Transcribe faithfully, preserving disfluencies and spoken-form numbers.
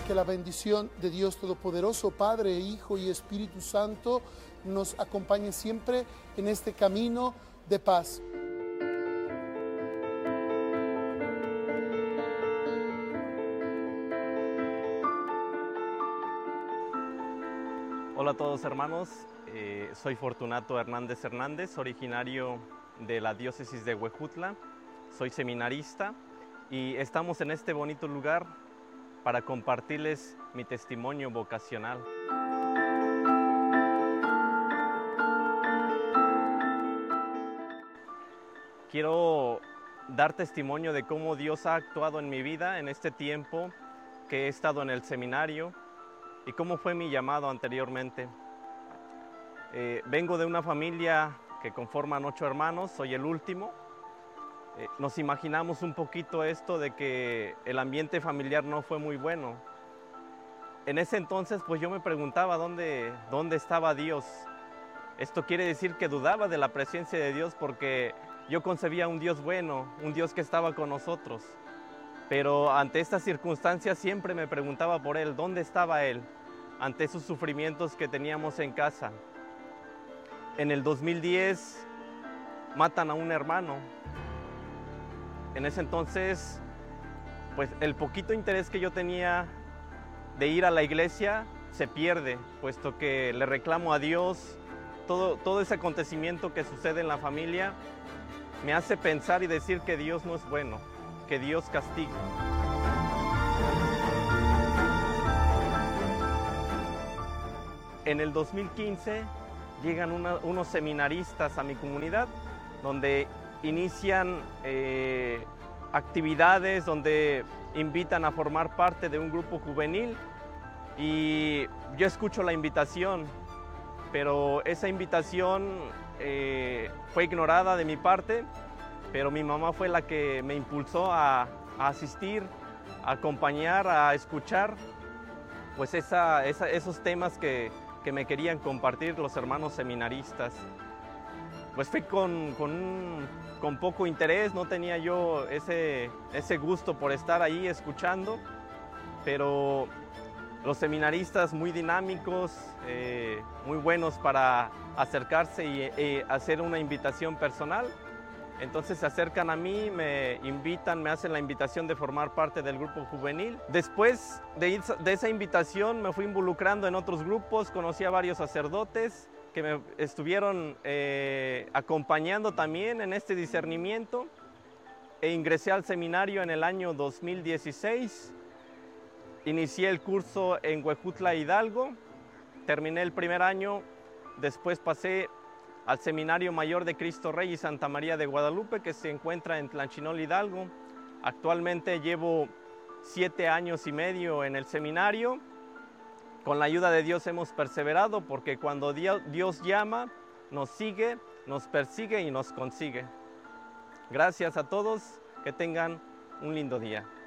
que la bendición de Dios Todopoderoso, Padre, Hijo y Espíritu Santo, nos acompañe siempre en este camino de paz. Hola a todos hermanos, eh, soy Fortunato Hernández Hernández, originario de la diócesis de Huejutla, soy seminarista y estamos en este bonito lugar para compartirles mi testimonio vocacional. Quiero dar testimonio de cómo Dios ha actuado en mi vida en este tiempo que he estado en el seminario y cómo fue mi llamado anteriormente. Eh, vengo de una familia que conforman ocho hermanos, soy el último. Eh, nos imaginamos un poquito esto de que el ambiente familiar no fue muy bueno. En ese entonces pues yo me preguntaba dónde, dónde estaba Dios. Esto quiere decir que dudaba de la presencia de Dios porque yo concebía un Dios bueno, un Dios que estaba con nosotros. Pero ante estas circunstancias siempre me preguntaba por Él, ¿dónde estaba Él? Ante esos sufrimientos que teníamos en casa. En el dos mil diez matan a un hermano. En ese entonces, pues el poquito interés que yo tenía de ir a la iglesia se pierde, puesto que le reclamo a Dios. Todo, todo ese acontecimiento que sucede en la familia me hace pensar y decir que Dios no es bueno, que Dios castiga. En el dos mil quince llegan una, unos seminaristas a mi comunidad donde inician eh, actividades, donde invitan a formar parte de un grupo juvenil y yo escucho la invitación, pero esa invitación eh, fue ignorada de mi parte, pero mi mamá fue la que me impulsó a, a asistir, a acompañar, a escuchar pues esa, esa, esos temas que, que me querían compartir los hermanos seminaristas. Pues fui con, con, un, con poco interés, no tenía yo ese, ese gusto por estar ahí escuchando, pero los seminaristas muy dinámicos, eh, muy buenos para acercarse y eh, hacer una invitación personal. Entonces se acercan a mí, me invitan, me hacen la invitación de formar parte del grupo juvenil. Después de, de esa invitación me fui involucrando en otros grupos, conocí a varios sacerdotes que me estuvieron eh, acompañando también en este discernimiento e ingresé al seminario en el año dos mil dieciséis. Inicié el curso en Huejutla, Hidalgo, terminé el primer año, después pasé al Seminario Mayor de Cristo Rey y Santa María de Guadalupe, que se encuentra en Tlanchinol, Hidalgo. Actualmente llevo siete años y medio en el seminario. Con la ayuda de Dios hemos perseverado, porque cuando Dios llama, nos sigue, nos persigue y nos consigue. Gracias a todos, que tengan un lindo día.